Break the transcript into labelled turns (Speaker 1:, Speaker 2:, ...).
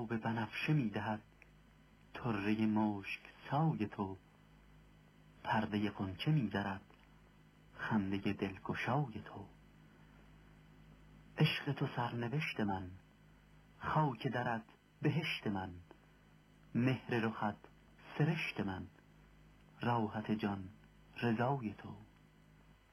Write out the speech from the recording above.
Speaker 1: آب بنفشه میدهد طره مشک سای تو. پرده غنچه می‌درد خنده دلگشای تو. عشق تو سرنوشت من، خاک درت بهشت من. مهر رخت سرشت من، راحت جان رضای تو.